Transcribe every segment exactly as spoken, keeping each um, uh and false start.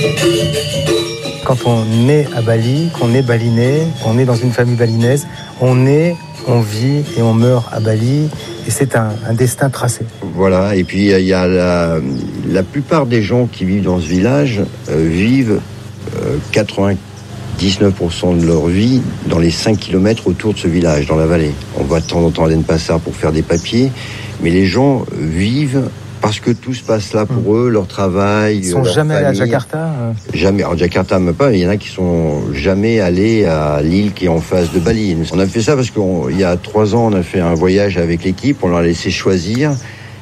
Quand on est à Bali, qu'on est balinais, qu'on est dans une famille balinaise, on est, on vit et on meurt à Bali. Et c'est un, un destin tracé. Voilà, et puis il y a la, la plupart des gens qui vivent dans ce village euh, vivent euh, quatre-vingt-dix-neuf pour cent de leur vie dans les cinq kilomètres autour de ce village, dans la vallée. On va de temps en temps à Denpasar pour faire des papiers, mais les gens vivent parce que tout se passe là pour eux, leur travail, Ils sont leur jamais allés à famille. Jakarta hein. Jamais. Alors Jakarta, même pas. Il y en a qui sont jamais allés à l'île qui est en face de Bali. On a fait ça parce qu'il y a trois ans, on a fait un voyage avec l'équipe. On leur a laissé choisir.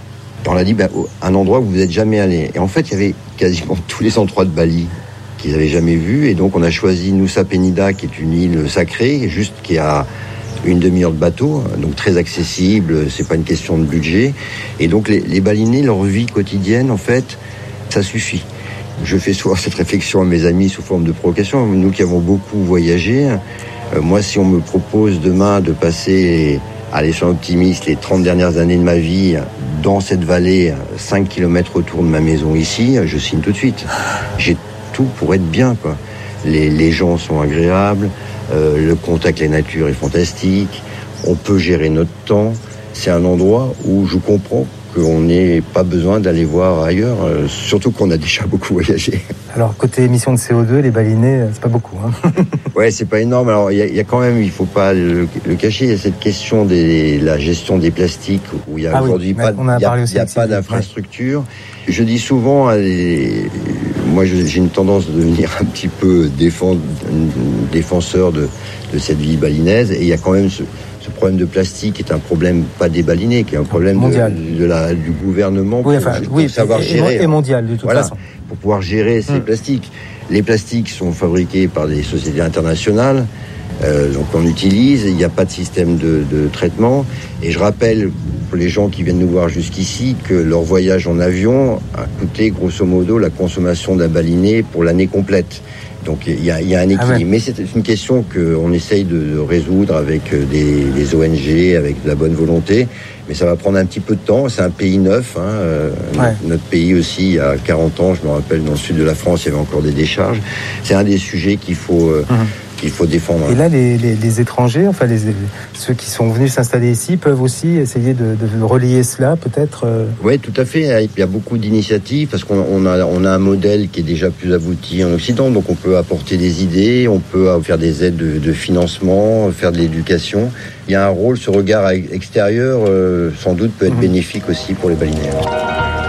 On leur a dit bah, un endroit où vous n'êtes jamais allé. Et en fait, il y avait quasiment tous les endroits de Bali qu'ils n'avaient jamais vus. Et donc, on a choisi Nusa Penida, qui est une île sacrée, juste qui a une demi-heure de bateau, donc très accessible, c'est pas une question de budget. Et donc les, les balinais, leur vie quotidienne, en fait, ça suffit. Je fais souvent cette réflexion à mes amis sous forme de provocation. Nous qui avons beaucoup voyagé, euh, moi si on me propose demain de passer, allez soyons optimistes, les trente dernières années de ma vie dans cette vallée, cinq kilomètres autour de ma maison ici, je signe tout de suite. J'ai tout pour être bien, quoi. Les, les gens sont agréables, Euh, le contact avec la nature est fantastique, on peut gérer notre temps. C'est un endroit où je comprends qu'on n'ait pas besoin d'aller voir ailleurs, euh, surtout qu'on a déjà beaucoup voyagé. Alors, côté émissions de C O deux, les balinais, c'est pas beaucoup. Hein. Ouais, c'est pas énorme. Alors, il y, y a quand même, il faut pas le, le cacher, il y a cette question de la gestion des plastiques, où il y a ah aujourd'hui oui, pas, on a y a, parlé aussi y a de pas d'infrastructure. Ouais. Je dis souvent, à les, moi j'ai une tendance de devenir un petit peu défend, défenseur de, de cette vie balinaise, et il y a quand même ce, ce problème de plastique qui est un problème pas des balinais, qui est un problème mondial. De, de la, du gouvernement oui, enfin, pour, oui, pour savoir et, gérer. Et mondial, de toute voilà, façon. Pour pouvoir gérer ces hum. plastiques. Les plastiques sont fabriqués par des sociétés internationales, euh, donc on utilise, il n'y a pas de système de, de traitement. Et je rappelle pour les gens qui viennent nous voir jusqu'ici que leur voyage en avion a coûté grosso modo la consommation d'un baliné pour l'année complète. Donc il y a, y a un équilibre. Ah ouais. Mais c'est une question qu'on essaye de, de résoudre avec des, des O N G, avec de la bonne volonté. Mais ça va prendre un petit peu de temps. C'est un pays neuf. Hein. Euh, ouais. notre, notre pays aussi, il y a quarante ans, je me rappelle, dans le sud de la France, il y avait encore des décharges. C'est un des sujets qu'il faut... Euh, mmh. qu'il faut défendre. Et là, les, les, les étrangers, enfin les, ceux qui sont venus s'installer ici, peuvent aussi essayer de, de relayer cela, peut-être euh... Oui, tout à fait. Il y a beaucoup d'initiatives parce qu'on on a, on a un modèle qui est déjà plus abouti en Occident, donc on peut apporter des idées, on peut faire des aides de, de financement, faire de l'éducation. Il y a un rôle, ce regard extérieur, euh, sans doute peut être mmh. bénéfique aussi pour les balinais.